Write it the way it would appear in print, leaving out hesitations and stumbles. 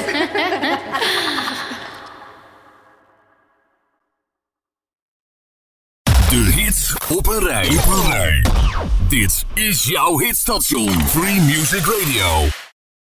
De hits op een rij. Dit is jouw hitstation. Free Music Radio.